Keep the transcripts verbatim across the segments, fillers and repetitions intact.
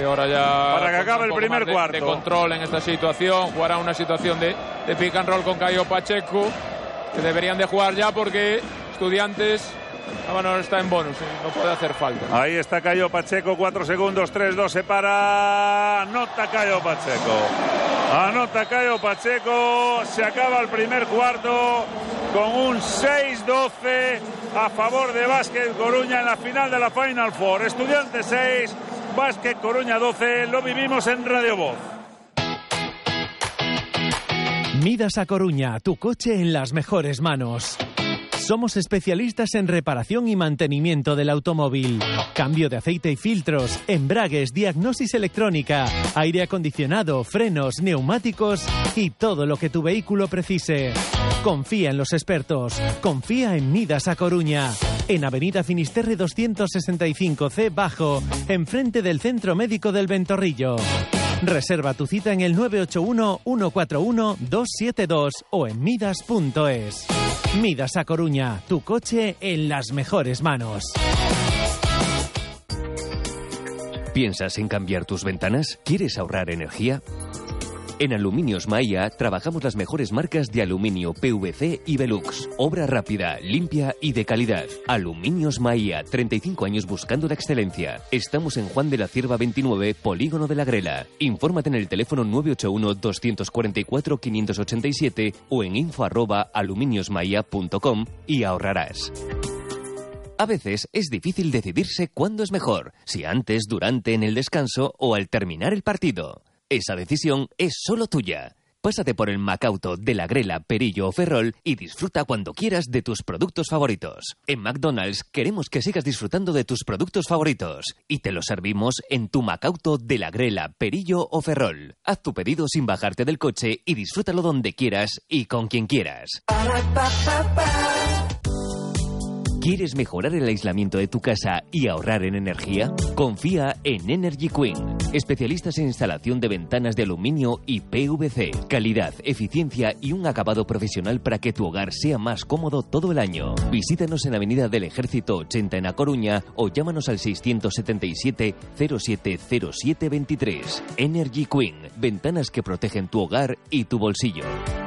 ahora ya para que acabe el primer de, cuarto. De control en esta situación. Jugará una situación de, de pick and roll con Caio Pacheco, que deberían de jugar ya porque Estudiantes ah, bueno, está en bonus, no puede hacer falta. Ahí está Caio Pacheco, cuatro segundos, tres dos, se para. Anota Caio Pacheco. Anota Caio Pacheco. Se acaba el primer cuarto con un seis doce a favor de Básquet Coruña en la final de la Final Four. Estudiantes seis, Básquet Coruña doce. Lo vivimos en Radio Voz. Midas a Coruña, tu coche en las mejores manos. Somos especialistas en reparación y mantenimiento del automóvil. Cambio de aceite y filtros, embragues, diagnosis electrónica, aire acondicionado, frenos, neumáticos y todo lo que tu vehículo precise. Confía en los expertos. Confía en Midas a Coruña. En Avenida Finisterre doscientos sesenta y cinco C Bajo, enfrente del Centro Médico del Ventorrillo. Reserva tu cita en el nueve ocho uno, uno cuatro uno, dos siete dos o en midas punto es. Midas a Coruña, tu coche en las mejores manos. ¿Piensas en cambiar tus ventanas? ¿Quieres ahorrar energía? En Aluminios Maia trabajamos las mejores marcas de aluminio, P V C y Velux. Obra rápida, limpia y de calidad. Aluminios Maia, treinta y cinco años buscando la excelencia. Estamos en Juan de la Cierva veintinueve, Polígono de la Grela. Infórmate en el teléfono nueve ocho uno, dos cuatro cuatro, cinco ocho siete o en info arroba aluminiosmaia punto com y ahorrarás. A veces es difícil decidirse cuándo es mejor, si antes, durante, en el descanso o al terminar el partido. Esa decisión es solo tuya. Pásate por el Macauto de la Grela, Perillo o Ferrol y disfruta cuando quieras de tus productos favoritos. En McDonald's queremos que sigas disfrutando de tus productos favoritos y te los servimos en tu Macauto de la Grela, Perillo o Ferrol. Haz tu pedido sin bajarte del coche y disfrútalo donde quieras y con quien quieras. ¿Quieres mejorar el aislamiento de tu casa y ahorrar en energía? Confía en Energy Queen. Especialistas en instalación de ventanas de aluminio y P V C. Calidad, eficiencia y un acabado profesional para que tu hogar sea más cómodo todo el año. Visítanos en Avenida del Ejército ochenta en A Coruña o llámanos al seiscientos setenta y siete, cero siete cero siete veintitrés. Energy Queen. Ventanas que protegen tu hogar y tu bolsillo.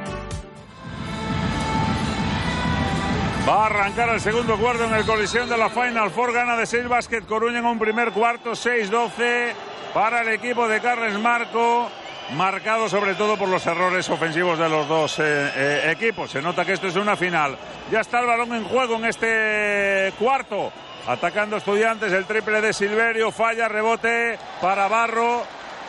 Va a arrancar el segundo cuarto en el colisión de la Final Four. Gana de seis Básquet Coruña en un primer cuarto, seis doce para el equipo de Carles Marco, marcado sobre todo por los errores ofensivos de los dos eh, eh, equipos. Se nota que esto es una final. Ya está el balón en juego en este cuarto. Atacando Estudiantes, el triple de Silverio, falla, rebote para Barro.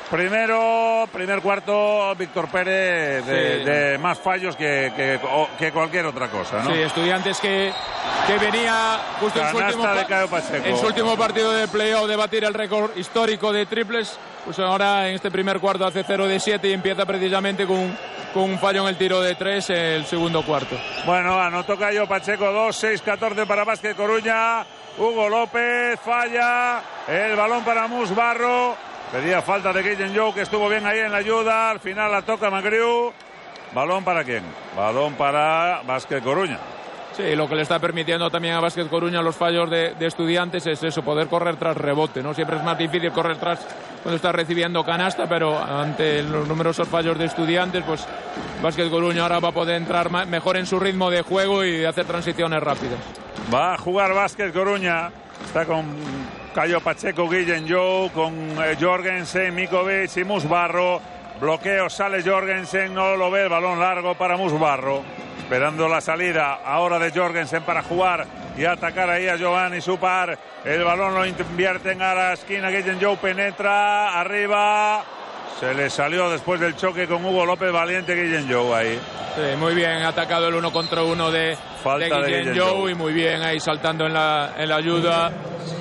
Primero, primer cuarto, Víctor Pérez de, sí. de más fallos que, que, que cualquier otra cosa, ¿no? Sí, Estudiantes que, que venía justo en su, último, de en su último partido de playoff de batir el récord histórico de triples, pues ahora en este primer cuarto hace cero de siete y empieza precisamente con, con un fallo en el tiro de tres el segundo cuarto. Bueno, anotó Caio Pacheco, dos, seis catorce para Básquet Coruña. Hugo López falla, el balón para Mus Barro. Pedía falta de Guillén Jou, que estuvo bien ahí en la ayuda. Al final la toca Magriu. ¿Balón para quién? Balón para Básquet Coruña. Sí, lo que le está permitiendo también a Básquet Coruña los fallos de, de Estudiantes es eso, poder correr tras rebote, ¿no? Siempre es más difícil correr tras cuando está recibiendo canasta, pero ante los numerosos fallos de Estudiantes, pues Básquet Coruña ahora va a poder entrar más, mejor en su ritmo de juego y hacer transiciones rápidas. Va a jugar Básquet Coruña. Está con Caio Pacheco, Guillén Jou, con eh, Jorgensen, Mikovic y Musbarro. Bloqueo, sale Jorgensen, no lo ve, el balón largo para Musbarro. Esperando la salida ahora de Jorgensen para jugar y atacar ahí a Giovanni Supar. El balón lo invierten a la esquina, Guillén Jou penetra, arriba. Se le salió después del choque con Hugo López, valiente Guillén Jou ahí. Sí, muy bien, ha atacado el uno contra uno de, de Guillén Jou y muy bien ahí saltando en la, en la ayuda.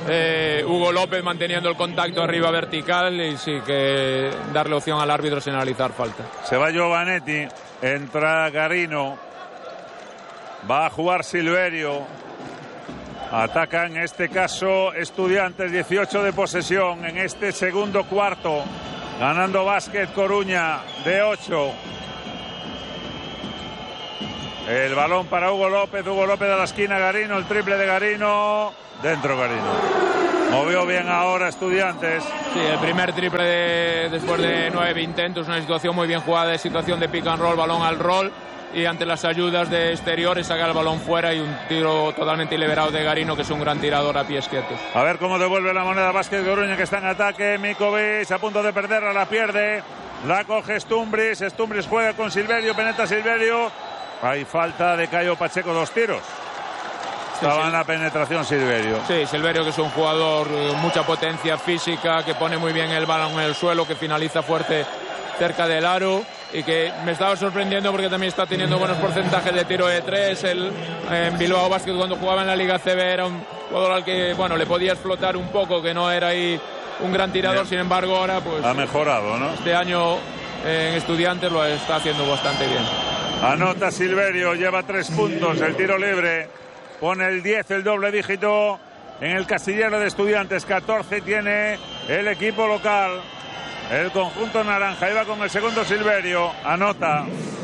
Eh, Hugo López manteniendo el contacto arriba vertical y sí que darle opción al árbitro sin analizar falta. Se va Giovanetti, entra Garino, va a jugar Silverio. Ataca en este caso Estudiantes, dieciocho de posesión en este segundo cuarto. Ganando Básquet Coruña de ocho. El balón para Hugo López. Hugo López a la esquina, Garino. El triple de Garino. Dentro Garino. Movió bien ahora Estudiantes. Sí, el primer triple de, después de nueve intentos, una situación muy bien jugada, de situación de pick and roll, balón al roll, y ante las ayudas de exteriores saca el balón fuera y un tiro totalmente liberado de Garino, que es un gran tirador a pies quietos. A ver cómo devuelve la moneda Básquet Coruña, que está en ataque. Mikovic a punto de perderla, la pierde. La coge Stumbris. Stumbris juega con Silverio, penetra Silverio. Hay falta de Caio Pacheco, dos tiros. Estaba en la penetración Silverio. Sí, Silverio, que es un jugador de mucha potencia física, que pone muy bien el balón en el suelo, que finaliza fuerte cerca del aro y que me estaba sorprendiendo porque también está teniendo buenos porcentajes de tiro de tres. El, en Bilbao Basket, cuando jugaba en la Liga C B, era un jugador al que, bueno, le podía explotar un poco, que no era ahí un gran tirador. Bien. Sin embargo, ahora pues ha mejorado, ¿no? Este año en Estudiantes lo está haciendo bastante bien. Anota Silverio, lleva tres puntos, el tiro libre. Pone el diez, el doble dígito en el casillero de Estudiantes. catorce tiene el equipo local. El conjunto naranja iba con el segundo Silverio. Anota.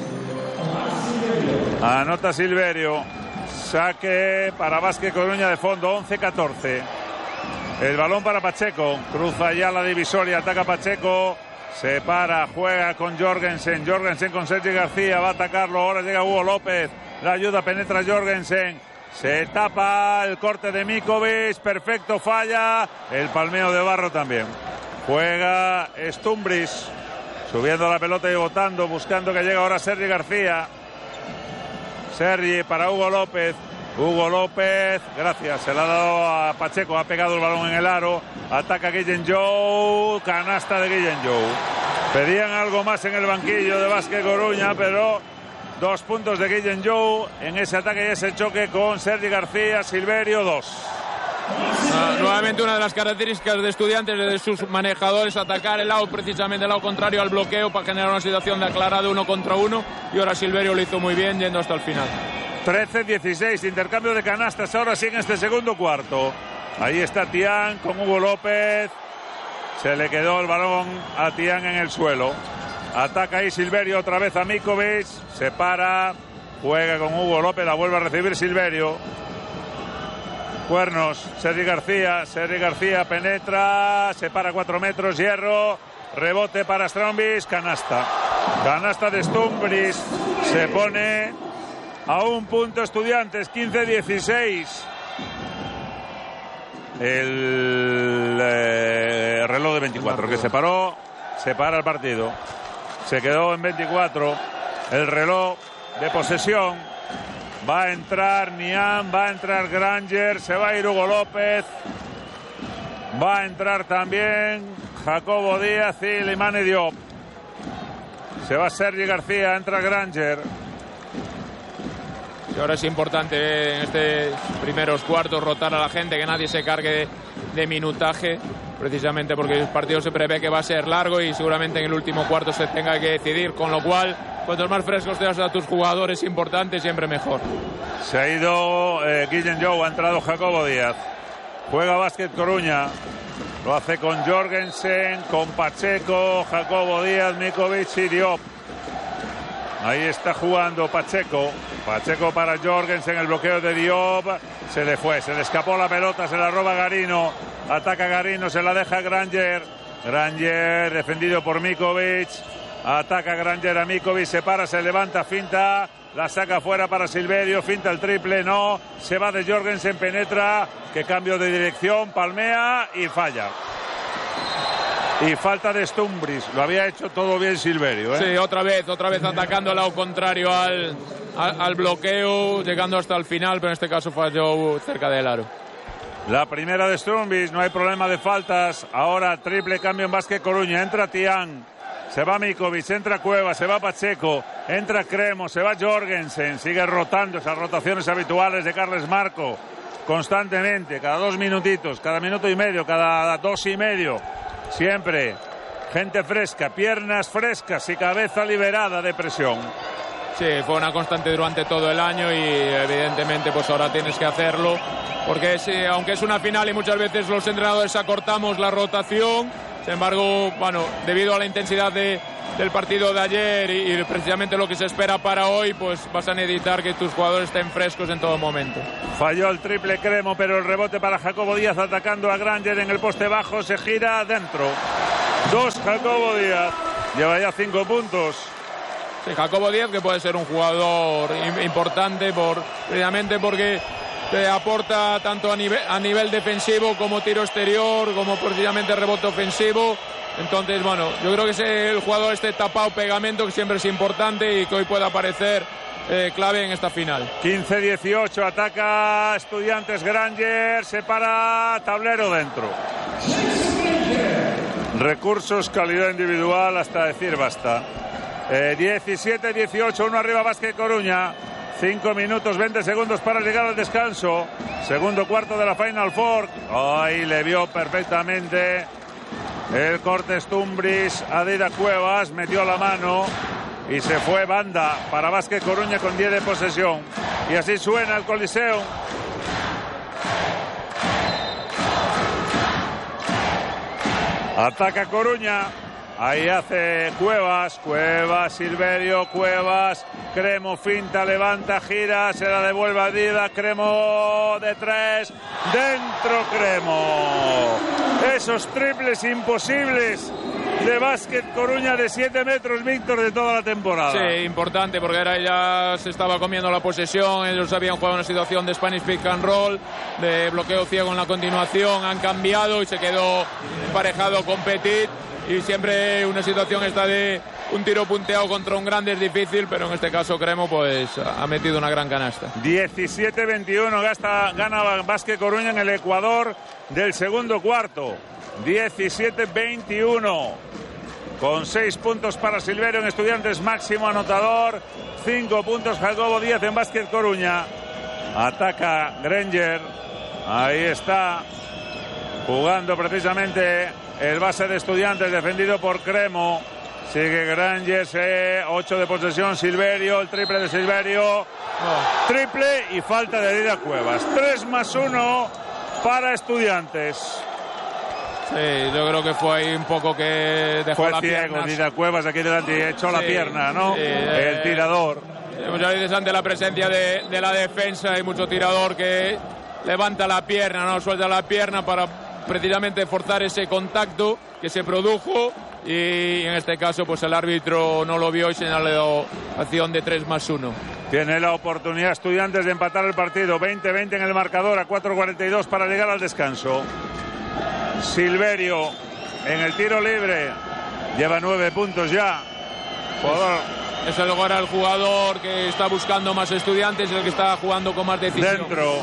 Anota Silverio. Saque para Básquet Coruña de fondo. once catorce. El balón para Pacheco. Cruza ya la divisoria. Ataca Pacheco. Se para. Juega con Jorgensen. Jorgensen con Sergi García. Va a atacarlo. Ahora llega Hugo López. La ayuda. Penetra Jorgensen. Se tapa el corte de Mikovic. Perfecto. Falla. El palmeo de Barro también. Juega Stumbris, subiendo la pelota y botando, buscando que llegue ahora Sergi García. Sergi para Hugo López. Hugo López, gracias, se la ha dado a Pacheco, ha pegado el balón en el aro. Ataca Guillén Jou, canasta de Guillén Jou. Pedían algo más en el banquillo de Básquet Coruña, pero dos puntos de Guillén Jou en ese ataque y ese choque con Sergi García. Silverio, dos. Uh, nuevamente una de las características de Estudiantes, de sus manejadores, atacar el lado, precisamente el lado contrario al bloqueo, para generar una situación de aclarado uno contra uno, y ahora Silverio lo hizo muy bien yendo hasta el final. trece dieciséis, intercambio de canastas ahora sí en este segundo cuarto. Ahí está Tian con Hugo López. Se le quedó el balón a Tian en el suelo. Ataca ahí Silverio otra vez a Mikovic. Se para, juega con Hugo López, la vuelve a recibir Silverio. Cuernos, Sergi García, Sergi García penetra, se para cuatro metros, hierro, rebote para Stumbris, canasta. Canasta de Stumbris, se pone a un punto Estudiantes, quince dieciséis. El eh, reloj de veinticuatro que se paró, se para el partido. Se quedó en veinticuatro el reloj de posesión. Va a entrar Nian, va a entrar Granger, se va a ir Hugo López. Va a entrar también Jacobo Díaz y Limane Diop. Se va Sergi García, entra Granger. Y ahora es importante en estos primeros cuartos rotar a la gente, que nadie se cargue de, de minutaje, precisamente porque el partido se prevé que va a ser largo y seguramente en el último cuarto se tenga que decidir, con lo cual cuantos más frescos tengas a tus jugadores importantes, siempre mejor. Se ha ido eh, Guillén Jou, ha entrado Jacobo Díaz. Juega Básquet Coruña, lo hace con Jorgensen, con Pacheco, Jacobo Díaz, Mikovic y Diop. Ahí está jugando Pacheco. Pacheco para Jorgensen, el bloqueo de Diop. Se le fue, se le escapó la pelota, se la roba Garino. Ataca Garino, se la deja Granger. Granger defendido por Mikovic. Ataca Granger a Mikovic, se para, se levanta, finta. La saca fuera para Silverio, finta el triple, no. Se va de Jorgensen, penetra. Que cambio de dirección, palmea y falla. Y falta de Stumbris. Lo había hecho todo bien Silverio, ¿eh? Sí, otra vez, otra vez atacando al lado contrario al, al, al bloqueo, llegando hasta el final, pero en este caso falló cerca del aro. La primera de Stumbris, no hay problema de faltas. Ahora triple cambio en Básquet Coruña. Entra Tian, se va Mikovic, entra Cueva, se va Pacheco, entra Cremo, se va Jorgensen. Sigue rotando esas rotaciones habituales de Carles Marco. Constantemente, cada dos minutitos, cada minuto y medio, cada dos y medio. Siempre gente fresca, piernas frescas y cabeza liberada de presión. Sí, fue una constante durante todo el año y evidentemente pues ahora tienes que hacerlo, porque sí, aunque es una final y muchas veces los entrenadores acortamos la rotación, Sin embargo, bueno, debido a la intensidad de, del partido de ayer y, y precisamente lo que se espera para hoy, pues vas a necesitar que tus jugadores estén frescos en todo momento. Falló el triple Cremo, pero el rebote para Jacobo Díaz atacando a Granger en el poste bajo, se gira dentro. Dos Jacobo Díaz, lleva ya cinco puntos. Sí, Jacobo Díaz, que puede ser un jugador importante por, precisamente porque te aporta tanto a nivel, a nivel defensivo como tiro exterior, como precisamente rebote ofensivo. Entonces, bueno, yo creo que es el jugador este tapado pegamento que siempre es importante y que hoy puede aparecer eh, clave en esta final. quince dieciocho, ataca Estudiantes. Granger, se para, tablero dentro. Recursos, calidad individual, hasta decir basta. Eh, diecisiete dieciocho, uno arriba Básquet Coruña. cinco minutos, veinte segundos para llegar al descanso. Segundo cuarto de la Final Four. Ahí le vio perfectamente el Cortes Tumbris a Dida Cuevas. Metió la mano y se fue banda para Básquet Coruña con diez de posesión. Y así suena el Coliseo. Ataca Coruña. Ahí hace Cuevas, Cuevas, Silverio, Cuevas, Cremo, finta, levanta, gira, se la devuelve a Dida, Cremo de tres, dentro Cremo. Esos triples imposibles de Básquet Coruña de siete metros, Víctor, de toda la temporada. Sí, importante, porque era ya se estaba comiendo la posesión, ellos habían jugado una situación de Spanish pick and roll, de bloqueo ciego en la continuación, han cambiado y se quedó emparejado con Petit. Y siempre una situación esta de un tiro punteado contra un grande es difícil, pero en este caso Cremo pues ha metido una gran canasta. diecisiete veintiuno gasta, gana Básquet Coruña en el Ecuador del segundo cuarto. diecisiete veintiuno. Con seis puntos para Silverio en Estudiantes, máximo anotador. cinco puntos Jacobo Díaz en Básquet Coruña. Ataca Granger. Ahí está. Jugando precisamente el base de Estudiantes, defendido por Cremo. Sigue Granger, ocho de posesión, Silverio, el triple de Silverio. Oh. Triple y falta de Dida Cuevas. tres más uno para Estudiantes. Sí, yo creo que fue ahí un poco que dejó fue la ciego pierna. Dida Cuevas aquí delante y echó sí, la pierna, ¿no? Sí, el tirador. Eh, muchas veces ante la presencia de, de la defensa hay mucho tirador que levanta la pierna, no suelta la pierna para precisamente forzar ese contacto que se produjo, y en este caso pues el árbitro no lo vio y señaló acción de tres más uno. Tiene la oportunidad Estudiantes de empatar el partido. veinte veinte en el marcador, a cuatro cuarenta y dos para llegar al descanso. Silverio en el tiro libre, lleva nueve puntos ya. Jugador. Es el lugar al jugador que está buscando más Estudiantes, el que está jugando con más decisión. Dentro.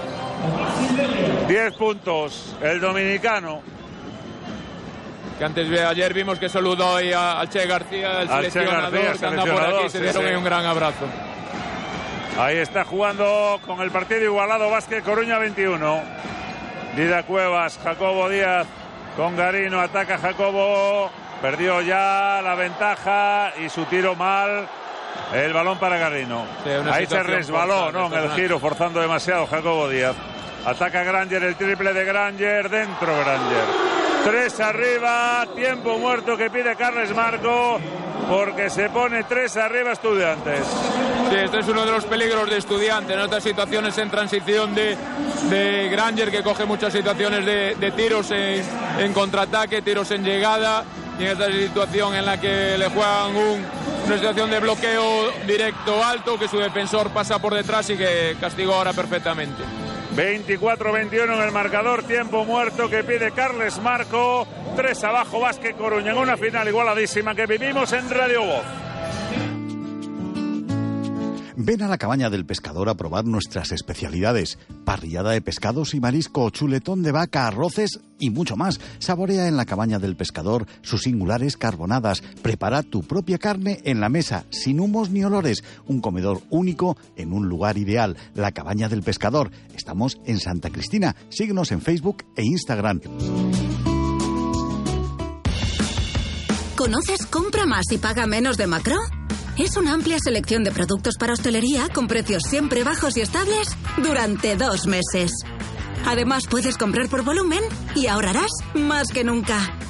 diez puntos, el dominicano. Que antes de ayer vimos que saludó ahí a, a Che García, el al seleccionador, che García, que anda por aquí, sí, se dieron sí. ahí un gran abrazo. Ahí está jugando con el partido igualado Básquet Coruña veintiuno. Dida Cuevas, Jacobo Díaz con Garino, ataca Jacobo, perdió ya la ventaja y su tiro mal. El balón para Garino. Sí, ahí se resbaló, ¿no? En el giro, forzando demasiado Jacobo Díaz. Ataca Granger, el triple de Granger, dentro Granger. Tres arriba, tiempo muerto que pide Carles Marco, porque se pone tres arriba Estudiantes. Sí, este es uno de los peligros de Estudiantes, en otras situaciones en transición de, de Granger, que coge muchas situaciones de, de tiros en, en contraataque, tiros en llegada, y en esta situación en la que le juegan un, una situación de bloqueo directo alto, que su defensor pasa por detrás y que castigó ahora perfectamente. veinticuatro veintiuno en el marcador, tiempo muerto que pide Carles Marco. Tres abajo Básquet Coruña en una final igualadísima que vivimos en Radio Voz. Ven a la Cabaña del Pescador a probar nuestras especialidades. Parrillada de pescados y marisco, chuletón de vaca, arroces y mucho más. Saborea en la Cabaña del Pescador sus singulares carbonadas. Prepara tu propia carne en la mesa, sin humos ni olores. Un comedor único en un lugar ideal. La Cabaña del Pescador. Estamos en Santa Cristina. Síguenos en Facebook e Instagram. ¿Conoces Compra Más y Paga Menos de Macro? Es una amplia selección de productos para hostelería con precios siempre bajos y estables durante dos meses. Además, puedes comprar por volumen y ahorrarás más que nunca.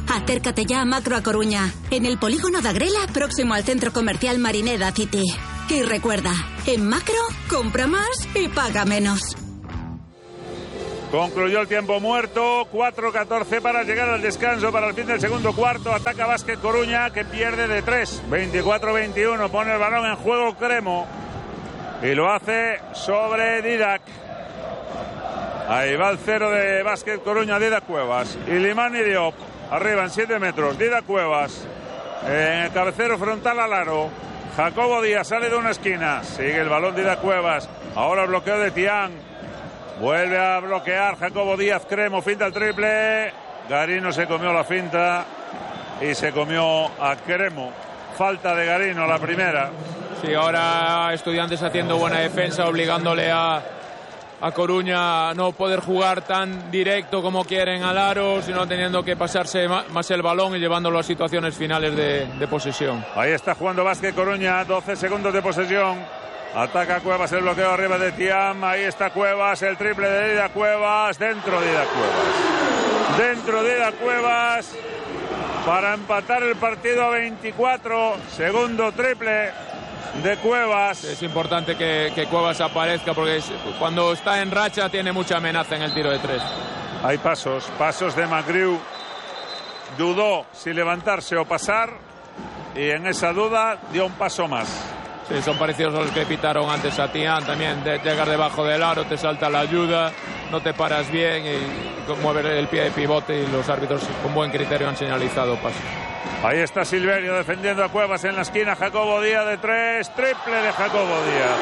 Acércate ya a Macro a Coruña, en el polígono de Agrela, próximo al centro comercial Marineda City. Y recuerda, en Macro, compra más y paga menos. Concluyó el tiempo muerto, cuatro catorce para llegar al descanso para el fin del segundo cuarto. Ataca Basket Coruña, que pierde de tres, veinticuatro veintiuno. Pone el balón en juego Cremo y lo hace sobre Didac. Ahí va el cero de Basket Coruña, Didac Cuevas. Y Limani Diop, arriba en siete metros. Didac Cuevas, en el cabecero frontal al aro. Jacobo Díaz sale de una esquina. Sigue el balón Didac Cuevas. Ahora el bloqueo de Tian. Vuelve a bloquear Jacobo Díaz. Cremo, finta el triple. Garino se comió la finta y se comió a Cremo. Falta de Garino, la primera. Sí, ahora Estudiantes haciendo buena defensa, obligándole a, a Coruña a no poder jugar tan directo como quieren al aro, sino teniendo que pasarse más el balón y llevándolo a situaciones finales de, de posesión. Ahí está jugando Basket Coruña, doce segundos de posesión. Ataca Cuevas, el bloqueo arriba de Tiam. Ahí está Cuevas, el triple de Didac Cuevas. Dentro de Didac Cuevas. Dentro de Didac Cuevas. Para empatar el partido a veinticuatro. Segundo triple de Cuevas. Es importante que, que Cuevas aparezca porque es, cuando está en racha tiene mucha amenaza en el tiro de tres. Hay pasos, pasos de Magriu. Dudó si levantarse o pasar. Y en esa duda dio un paso más. Sí, son parecidos a los que pitaron antes a Tian. También de, llegar debajo del aro, te salta la ayuda, no te paras bien y, y mueves el pie de pivote y los árbitros con buen criterio han señalizado pasos. Ahí está Silverio defendiendo a Cuevas en la esquina. Jacobo Díaz de tres, triple de Jacobo Díaz.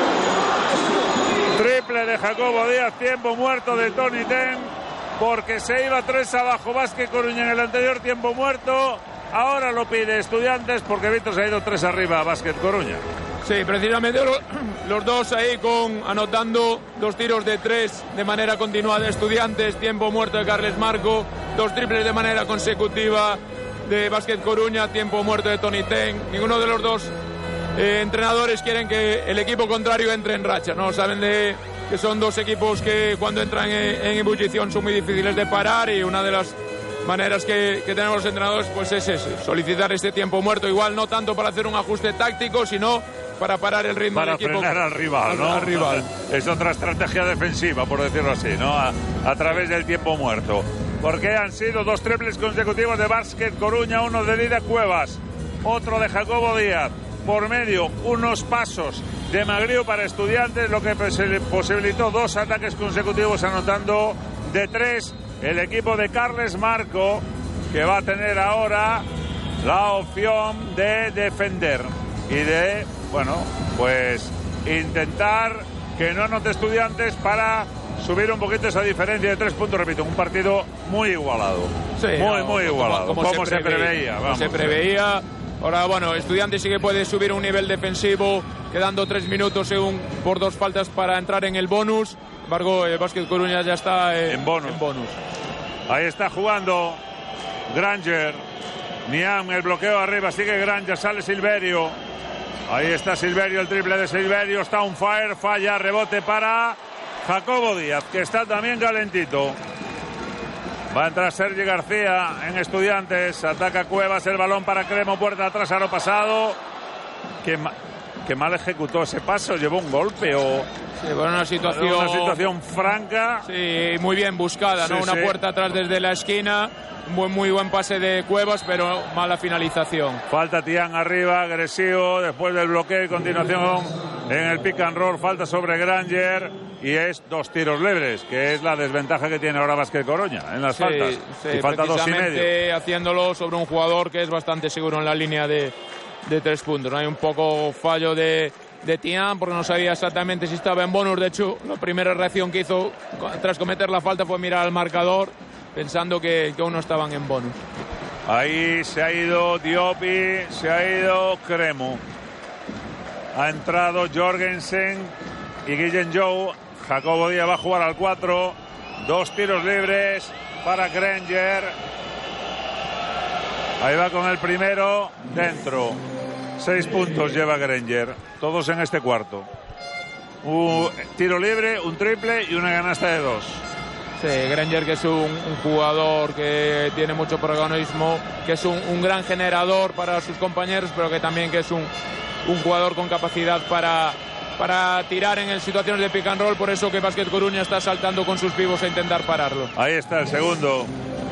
Triple de Jacobo Díaz, tiempo muerto de Tony Ten, porque se iba tres abajo Basket Coruña en el anterior tiempo muerto. Ahora lo pide Estudiantes porque Víctor se ha ido tres arriba a Basket Coruña. Sí, precisamente los, los dos ahí con anotando dos tiros de tres de manera continuada. Estudiantes, tiempo muerto de Carles Marco, dos triples de manera consecutiva de Basket Coruña, tiempo muerto de Tony Ten. Ninguno de los dos eh, entrenadores quieren que el equipo contrario entre en racha, ¿no? Saben de que son dos equipos que cuando entran en, en ebullición son muy difíciles de parar, y una de las maneras que, que tenemos los entrenadores pues es ese, solicitar este tiempo muerto, igual no tanto para hacer un ajuste táctico, sino para parar el ritmo para del equipo. Para frenar al rival, ¿no? Al rival. Es otra estrategia defensiva, por decirlo así, ¿no? A, a través del tiempo muerto. Porque han sido dos triples consecutivos de Basket Coruña, uno de Didac Cuevas, otro de Jacobo Díaz. Por medio, unos pasos de Magriu para Estudiantes, lo que posibilitó dos ataques consecutivos anotando de tres el equipo de Carles Marco, que va a tener ahora la opción de defender y de, bueno, pues intentar que no anote Estudiantes para subir un poquito esa diferencia de tres puntos. Repito, un partido muy igualado. Sí, muy, no, muy igualado. Como, como, como se, se preveía. preveía vamos, como se preveía. Ahora, bueno, Estudiantes sí que puede subir un nivel defensivo, quedando tres minutos según, por dos faltas para entrar en el bonus. Sin embargo, el Basket Coruña ya está eh, en, bonus. en bonus. Ahí está jugando Granger. Niam, el bloqueo arriba, sigue Granger, sale Silverio. Ahí está Silverio, el triple de Silverio, está on fire, falla, rebote para Jacobo Díaz, que está también calentito. Va a entrar Sergi García en Estudiantes, ataca Cuevas, el balón para Cremo, puerta atrás, aro pasado. Qué, ma qué mal ejecutó ese paso, llevó un golpe o... Sí, bueno, una situación... Una situación franca. Sí, muy bien buscada, ¿no? Sí, una sí. puerta atrás desde la esquina, un buen, muy buen pase de Cuevas, pero mala finalización. Falta Tian arriba, agresivo, después del bloqueo y continuación en el pick and roll, falta sobre Granger. Y es dos tiros libres, que es la desventaja que tiene ahora Basket Coruña en las sí, faltas. Sí, y falta dos y medio. Haciéndolo sobre un jugador que es bastante seguro en la línea de, de tres puntos. No hay un poco fallo de, de Tian, porque no sabía exactamente si estaba en bonus. De hecho, la primera reacción que hizo tras cometer la falta fue mirar al marcador, pensando que, que aún no estaban en bonus. Ahí se ha ido Diopi, se ha ido Cremo. Ha entrado Jorgensen y Guillen Joe. Jacobo Díaz va a jugar al cuatro. Dos tiros libres para Granger. Ahí va con el primero. Dentro. Seis puntos lleva Granger. Todos en este cuarto. Un tiro libre, un triple y una canasta de dos. Sí, Granger, que es un, un jugador que tiene mucho protagonismo, que es un, un gran generador para sus compañeros, pero que también que es un, un jugador con capacidad para, para tirar en situaciones de pick and roll, por eso que Básquet Coruña está saltando con sus pibos a intentar pararlo. Ahí está el segundo.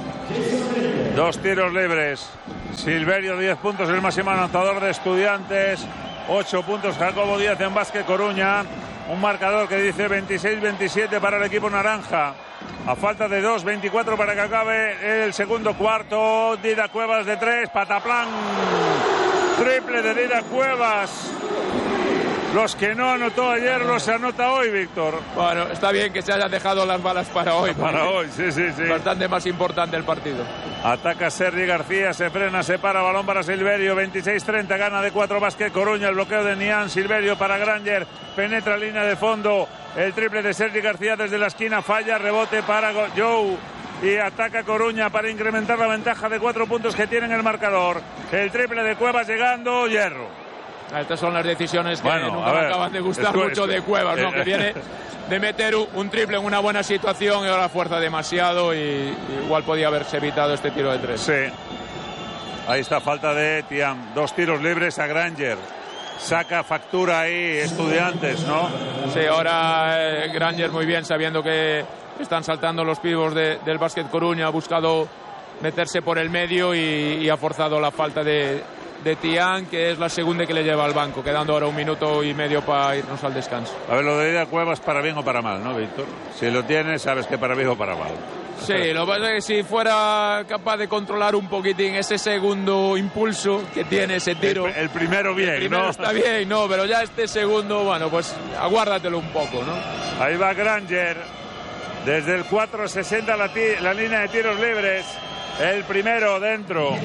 Dos tiros libres. Silverio, diez puntos, el máximo anotador de Estudiantes. ocho puntos Jacobo Díaz en Básquet Coruña. Un marcador que dice veintiséis veintisiete para el equipo naranja. A falta de dos, veinticuatro para que acabe el segundo cuarto. Dida Cuevas de tres, pataplán. Triple de Dida Cuevas. Los que no anotó ayer los anota hoy, Víctor. Bueno, está bien que se hayan dejado las balas para hoy. Para hoy, sí, sí, sí. Bastante más importante el partido. Ataca Sergi García, se frena, se para, balón para Silverio, veintiséis treinta, gana de cuatro Básquet Coruña, el bloqueo de Nian, Silverio para Granger, penetra línea de fondo, el triple de Sergi García desde la esquina, falla, rebote para Joe. Y ataca Coruña para incrementar la ventaja de cuatro puntos que tiene en el marcador. El triple de Cuevas llegando, hierro. Estas son las decisiones que bueno, nunca me acaban de gustar escu- mucho escu- de Cuevas, ¿no? eh, Que viene de meter un triple en una buena situación y ahora fuerza demasiado y, y igual podía haberse evitado este tiro de tres. Sí. Ahí está, falta de Tiam. Dos tiros libres a Granger. Saca factura ahí Estudiantes, ¿no? Sí, ahora eh, Granger muy bien, sabiendo que están saltando los pibos de, del Básquet Coruña, ha buscado meterse por el medio y, y ha forzado la falta de, de Tiam, que es la segunda que le lleva al banco, quedando ahora un minuto y medio para irnos al descanso. A ver, lo de Dida Cuevas para bien o para mal, ¿no, Víctor? Si lo tienes, sabes que para bien o para mal. Sí, lo que pasa es que si fuera capaz de controlar un poquitín ese segundo impulso que tiene ese tiro. El, el primero bien, el primero ¿no? está bien, no, pero ya este segundo, bueno, pues aguárdatelo un poco, ¿no? Ahí va Granger. Desde el cuatro sesenta la, ti- la línea de tiros libres. El primero dentro.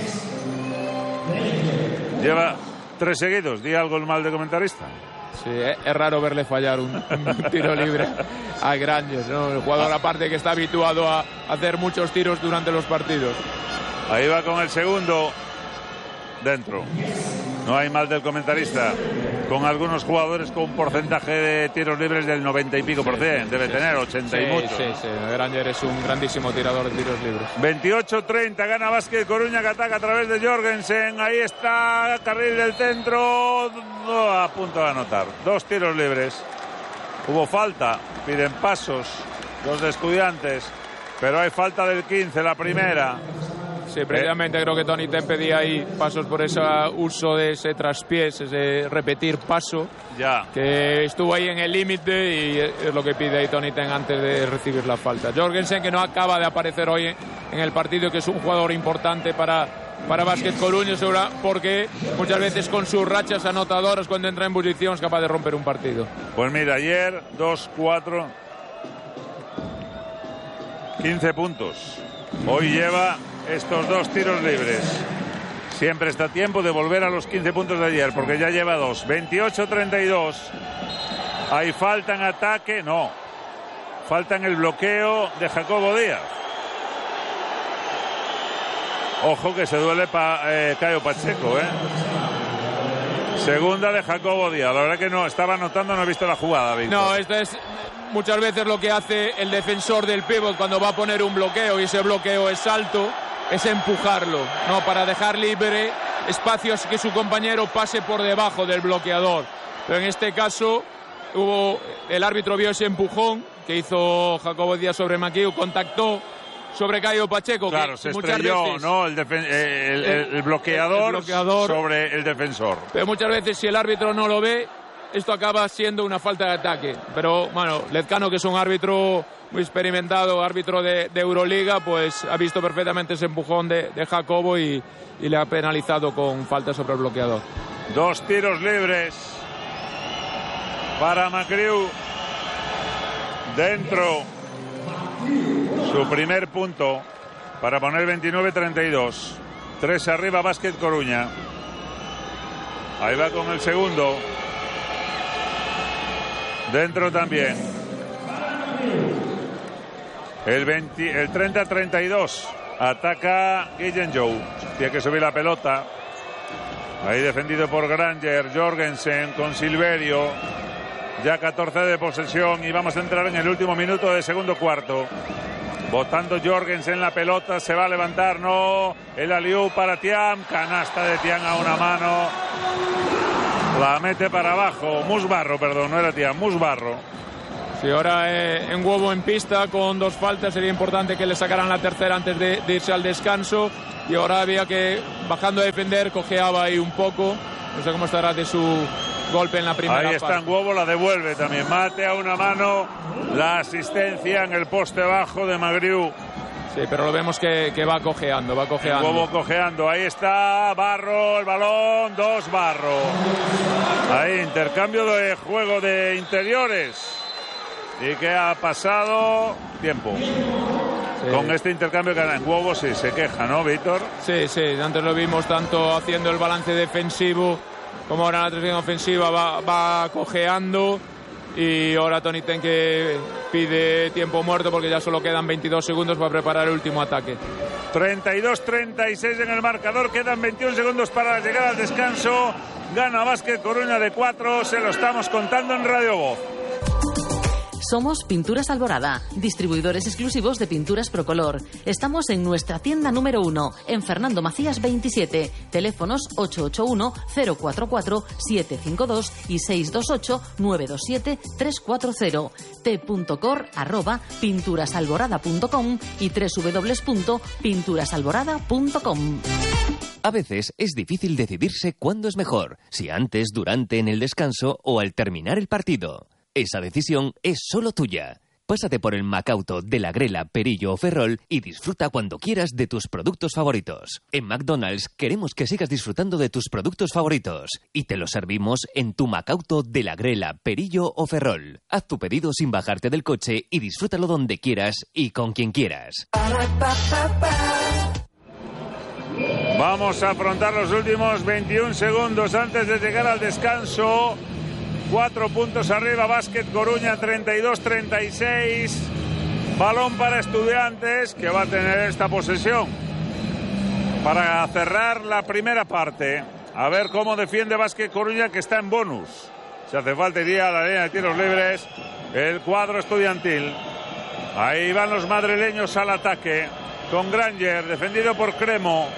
Lleva tres seguidos. Di algo el mal de comentarista. Sí, es raro verle fallar un, un tiro libre a Granger, ¿no? El jugador aparte que está habituado a hacer muchos tiros durante los partidos. Ahí va con el segundo. Dentro. No hay mal del comentarista. Con algunos jugadores con un porcentaje de tiros libres del noventa y pico por cien. Debe sí, tener sí, ochenta sí, y mucho. Sí, sí. Granger es un grandísimo tirador de tiros libres. veintiocho treinta gana Básquet Coruña, que ataca a través de Jorgensen. Ahí está, carril del centro. No, a punto de anotar. Dos tiros libres. Hubo falta. Piden pasos los de Estudiantes. Pero hay falta del quince, la primera. Sí, precisamente eh. creo que Tony Ten pedía ahí pasos por ese uso de ese traspiés, ese repetir paso, ya. que estuvo ahí en el límite y es lo que pide ahí Tony Ten antes de recibir la falta. Jorgensen, que no acaba de aparecer hoy en el partido, que es un jugador importante para, para Básquet Coruña, porque muchas veces con sus rachas anotadoras, cuando entra en ebullición, es capaz de romper un partido. Pues mira, ayer dos cuatro, quince puntos. Hoy lleva estos dos tiros libres. Siempre está a tiempo de volver a los quince puntos de ayer, porque ya lleva dos. veintiocho treinta y dos. Hay falta en ataque, no. Falta en el bloqueo de Jacobo Díaz. Ojo que se duele pa, eh, Caio Pacheco, ¿eh? Segunda de Jacobo Díaz. La verdad que no, estaba anotando, no he visto la jugada, Víctor. No, esto es muchas veces lo que hace el defensor del pívot cuando va a poner un bloqueo, y ese bloqueo es alto, es empujarlo, ¿no? Para dejar libre espacios que su compañero pase por debajo del bloqueador. Pero en este caso hubo, el árbitro vio ese empujón que hizo Jacobo Díaz sobre Maquiu, contactó sobre Caio Pacheco. Claro, que se muchas estrelló, veces, ¿no? El, defen- eh, el, el, el, bloqueador el bloqueador sobre el defensor. Pero muchas veces, si el árbitro no lo ve, esto acaba siendo una falta de ataque. Pero bueno, Lezcano, que es un árbitro muy experimentado, árbitro de, de Euroliga, pues ha visto perfectamente ese empujón de, de Jacobo y, y le ha penalizado con falta sobre el bloqueador. Dos tiros libres para Macriu. Dentro. Su primer punto para poner veintinueve treinta y dos. Tres arriba Básquet Coruña. Ahí va con el segundo. Dentro también. El, veinte, el treinta treinta y dos. Ataca Guillen Joe. Tiene que subir la pelota. Ahí defendido por Granger. Jorgensen con Silverio. Ya catorce de posesión y vamos a entrar en el último minuto de segundo cuarto. Botando Jorgens en la pelota, se va a levantar, no. El aliú para Thiam, canasta de Thiam a una mano. La mete para abajo. Musbarro, perdón, no era Thiam, Musbarro. Sí, ahora eh, en huevo en pista con dos faltas. Sería importante que le sacaran la tercera antes de, de irse al descanso. Y ahora había que, bajando a defender, cojeaba ahí un poco. No sé cómo estará de su golpe en la primera. Ahí está en huevo, la devuelve también. Mate a una mano. La asistencia en el poste bajo de Magriu. Sí, pero lo vemos que, que va cojeando, va cojeando. El huevo cojeando. Ahí está Barro, el balón, dos Barro. Ahí, intercambio de juego de interiores. ¿Y qué ha pasado? Tiempo. Sí. Con este intercambio que en huevo sí se queja, ¿no, Víctor? Sí, sí, antes lo vimos tanto haciendo el balance defensivo como ahora en la transición ofensiva va, va cojeando. Y ahora Tony Tenke pide tiempo muerto porque ya solo quedan veintidós segundos para preparar el último ataque. treinta y dos treinta y seis en el marcador, quedan veintiún segundos para llegar al descanso. Gana Básquet Coruña de cuatro, se lo estamos contando en Radio Voz. Somos Pinturas Alborada, distribuidores exclusivos de pinturas Procolor. Estamos en nuestra tienda número uno, en Fernando Macías veintisiete. Teléfonos ocho ocho uno, cero cuatro cuatro, siete cinco dos y seis dos ocho, nueve dos siete, tres cuatro cero. t.cor arroba pinturasalborada punto com y w w w punto pinturasalborada punto com. A veces es difícil decidirse cuándo es mejor, si antes, durante, en el descanso o al terminar el partido. Esa decisión es solo tuya. Pásate por el Macauto de la Grela, Perillo o Ferrol y disfruta cuando quieras de tus productos favoritos. En McDonald's queremos que sigas disfrutando de tus productos favoritos y te los servimos en tu Macauto de la Grela, Perillo o Ferrol. Haz tu pedido sin bajarte del coche y disfrútalo donde quieras y con quien quieras. Vamos a afrontar los últimos veintiún segundos antes de llegar al descanso. Cuatro puntos arriba, Básquet Coruña, treinta y dos treinta y seis. Balón para Estudiantes, que va a tener esta posesión para cerrar la primera parte. A ver cómo defiende Básquet Coruña, que está en bonus. Si hace falta iría a la línea de tiros libres el cuadro estudiantil. Ahí van los madrileños al ataque con Granger, defendido por Cremo.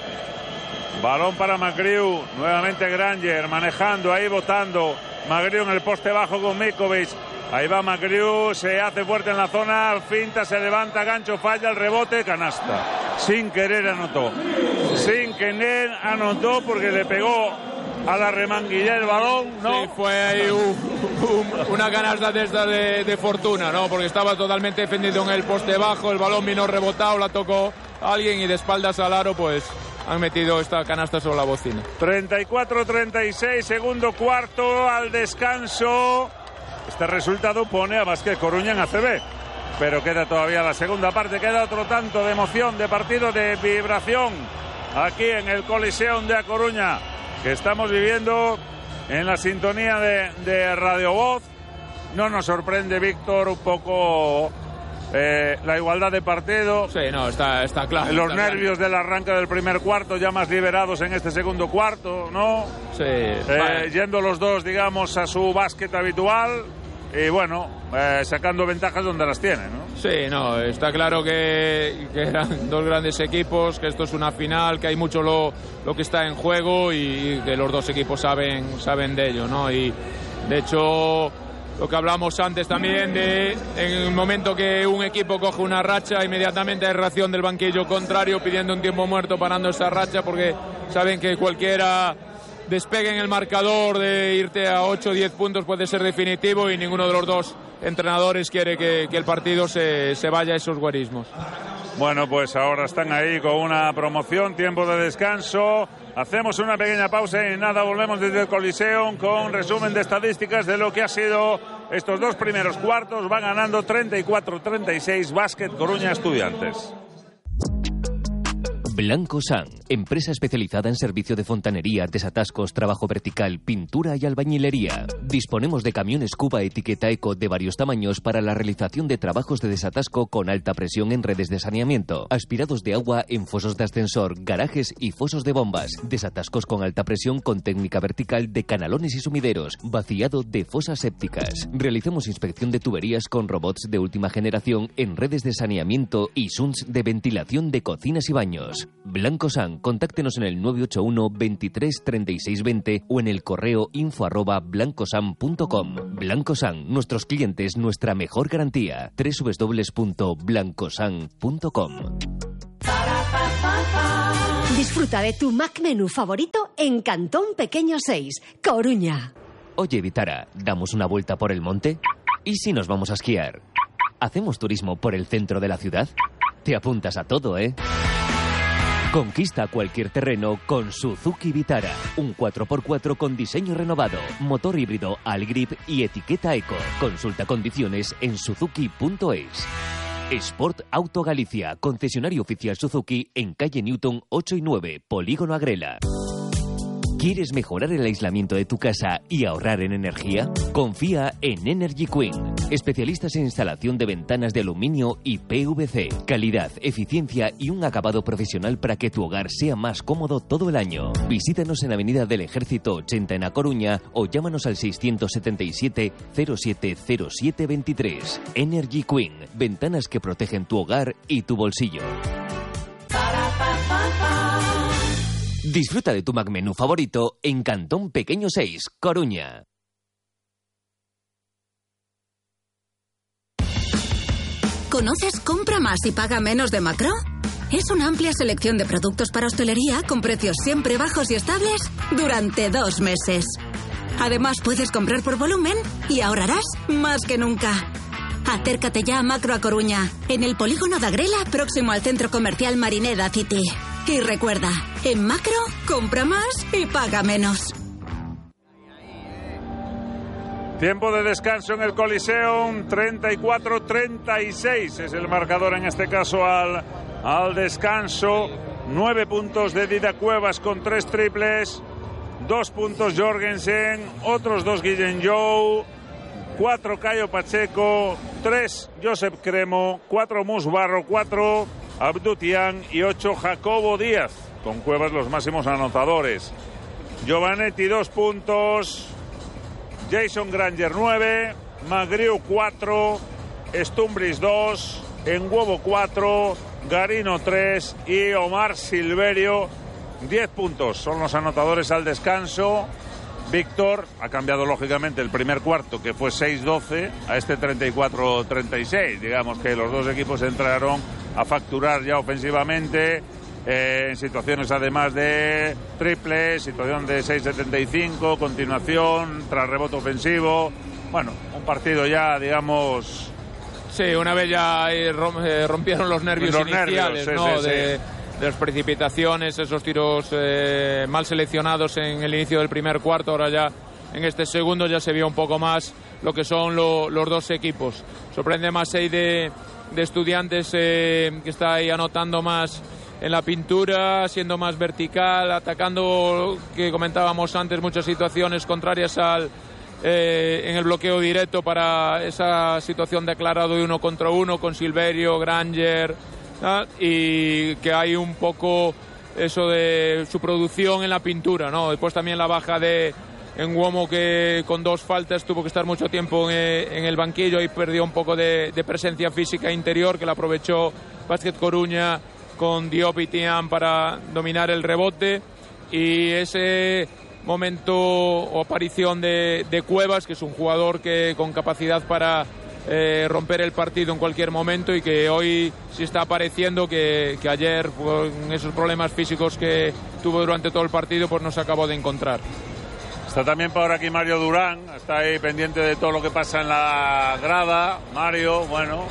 Balón para Magriu, nuevamente Granger manejando, ahí botando. Magriu en el poste bajo con Mikovic. Ahí va Magriu, se hace fuerte en la zona, finta, se levanta, gancho, falla, el rebote, canasta. Sin querer anotó. Sin querer anotó porque le pegó a la remanguilla el balón, ¿no? Sí, fue ahí un, un, una canasta de esta de, de fortuna, ¿no? Porque estaba totalmente defendido en el poste bajo, el balón vino rebotado, la tocó alguien y de espaldas al aro, pues han metido esta canasta sobre la bocina. treinta y cuatro treinta y seis, segundo cuarto al descanso. Este resultado pone a Básquet Coruña en A C B. Pero queda todavía la segunda parte, queda otro tanto de emoción, de partido, de vibración aquí en el Coliseum de A Coruña, que estamos viviendo en la sintonía de, de Radio Voz. No nos sorprende, Víctor, un poco eh, la igualdad de partido. Sí, no, está, está claro. Los está nervios claro. del arranque del primer cuarto, ya más liberados en este segundo cuarto, ¿no? Sí. Eh, vale. Yendo los dos, digamos, a su básquet habitual y, bueno, eh, sacando ventajas donde las tienen, ¿no? Sí, no, está claro que, que eran dos grandes equipos, que esto es una final, que hay mucho lo, lo que está en juego y, y que los dos equipos saben, saben de ello, ¿no? Y, de hecho, lo que hablamos antes también de en el momento que un equipo coge una racha, inmediatamente hay reacción del banquillo contrario pidiendo un tiempo muerto parando esa racha porque saben que cualquiera despegue en el marcador de irte a ocho o diez puntos puede ser definitivo y ninguno de los dos entrenadores quiere que, que el partido se, se vaya a esos guarismos. Bueno, pues ahora están ahí con una promoción, tiempo de descanso. Hacemos una pequeña pausa y nada, volvemos desde el Coliseum con resumen de estadísticas de lo que ha sido estos dos primeros cuartos. Va ganando treinta y cuatro treinta y seis Básquet Coruña Estudiantes. Blanco San, empresa especializada en servicio de fontanería, desatascos, trabajo vertical, pintura y albañilería. Disponemos de camiones Cuba etiqueta Eco de varios tamaños para la realización de trabajos de desatasco con alta presión en redes de saneamiento, aspirados de agua en fosos de ascensor, garajes y fosos de bombas, desatascos con alta presión con técnica vertical de canalones y sumideros, vaciado de fosas sépticas. Realizamos inspección de tuberías con robots de última generación en redes de saneamiento y sunts de ventilación de cocinas y baños. Blanco San, contáctenos en el nueve ocho uno, veintitrés, treinta y seis, veinte o en el correo info arroba blancosan punto com. Blanco San, nuestros clientes, nuestra mejor garantía. doble u doble u doble u punto blancosan punto com. Disfruta de tu Mac Menú favorito en Cantón Pequeño seis, Coruña. Oye, Vitara, ¿damos una vuelta por el monte? ¿Y si nos vamos a esquiar? ¿Hacemos turismo por el centro de la ciudad? Te apuntas a todo, ¿eh? Conquista cualquier terreno con Suzuki Vitara. Un cuatro por cuatro con diseño renovado, motor híbrido Algrip y etiqueta Eco. Consulta condiciones en suzuki punto es. Sport Auto Galicia, concesionario oficial Suzuki en calle Newton ocho y nueve, Polígono Agrela. ¿Quieres mejorar el aislamiento de tu casa y ahorrar en energía? Confía en Energy Queen. Especialistas en instalación de ventanas de aluminio y P V C. Calidad, eficiencia y un acabado profesional para que tu hogar sea más cómodo todo el año. Visítanos en Avenida del Ejército ochenta en A Coruña o llámanos al seiscientos setenta y siete, cero siete cero siete veintitrés. Energy Queen. Ventanas que protegen tu hogar y tu bolsillo. Disfruta de tu Mac Menú favorito en Cantón Pequeño seis, Coruña. ¿Conoces Compra Más y Paga Menos de Macro? Es una amplia selección de productos para hostelería con precios siempre bajos y estables durante dos meses. Además, puedes comprar por volumen y ahorrarás más que nunca. Acércate ya a Macro a Coruña, en el polígono de Agrela, próximo al centro comercial Marineda City. Y recuerda, en Macro, compra más y paga menos. Tiempo de descanso en el Coliseum, treinta y cuatro treinta y seis es el marcador en este caso al, al descanso. Nueve puntos de Dida Cuevas con tres triples, dos puntos Jorgensen, otros dos Guillem Jou, cuatro Cayo Pacheco, tres Josep Cremo, cuatro Musbarro, cuatro Abdutian y ocho Jacobo Díaz, con Cuevas los máximos anotadores. Giovanetti dos puntos, Jason Granger nueve, Magriu cuatro, Stumbris dos, Enguobo cuatro, Garino tres y Omar Silverio diez puntos. Son los anotadores al descanso. Víctor ha cambiado lógicamente el primer cuarto, que fue seis doce, a este treinta y cuatro treinta y seis. Digamos que los dos equipos entraron a facturar ya ofensivamente, eh, en situaciones además de triples, situación de seis setenta y cinco, continuación, tras rebote ofensivo. Bueno, un partido ya, digamos... Sí, una vez ya eh, rompieron los nervios los iniciales, nervios, sí, ¿no? sí, de, sí. de las precipitaciones, esos tiros eh, mal seleccionados en el inicio del primer cuarto. Ahora ya en este segundo ya se vio un poco más lo que son lo, los dos equipos. Sorprende más seis de, de Estudiantes, eh, que está ahí anotando más en la pintura, siendo más vertical, atacando, que comentábamos antes, muchas situaciones contrarias al eh, en el bloqueo directo para esa situación de aclarado de uno contra uno con Silverio, Granger, ¿no? Y que hay un poco eso de su producción en la pintura, ¿no? Después también la baja de Enguomo, que con dos faltas tuvo que estar mucho tiempo en, en el banquillo y perdió un poco de, de presencia física interior, que la aprovechó Básquet Coruña con Diop y Tiam para dominar el rebote. Y ese momento o aparición de, de Cuevas, que es un jugador que con capacidad para eh, romper el partido en cualquier momento, y que hoy sí está apareciendo, que, que ayer con esos problemas físicos que tuvo durante todo el partido pues no se acabó de encontrar. Está también por aquí Mario Durán, está ahí pendiente de todo lo que pasa en la grada. Mario, bueno,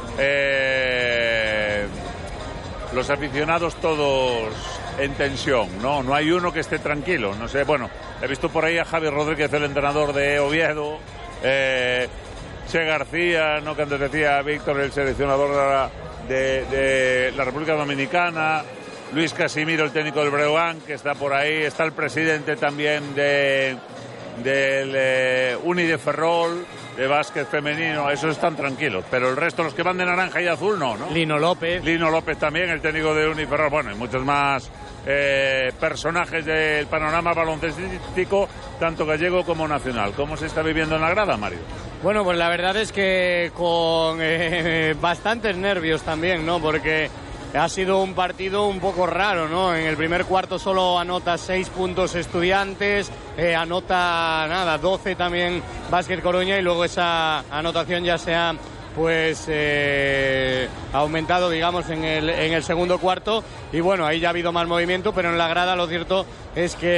eh, los aficionados todos en tensión, ¿no? No hay uno que esté tranquilo, no sé, bueno, he visto por ahí a Javi Rodríguez, el entrenador de Oviedo, eh, Che García, ¿no? Que antes decía Víctor, el seleccionador de la, de, de la República Dominicana, Luis Casimiro, el técnico del Breogán, que está por ahí. Está el presidente también de, del eh, Uni de Ferrol, de básquet femenino. Esos están tranquilos, pero el resto, los que van de naranja y azul, no, ¿no? Lino López. Lino López también, el técnico de Uni Ferrol. Bueno, y muchos más eh, personajes del panorama baloncestístico, tanto gallego como nacional. ¿Cómo se está viviendo en la grada, Mario? Bueno, pues la verdad es que con eh, bastantes nervios también, ¿no? Porque ha sido un partido un poco raro, ¿no? En el primer cuarto solo anota seis puntos Estudiantes, eh, anota nada, doce también Básquet Coruña, y luego esa anotación ya se ha pues eh, aumentado, digamos, en el, en el segundo cuarto, y bueno, ahí ya ha habido más movimiento, pero en la grada lo cierto es que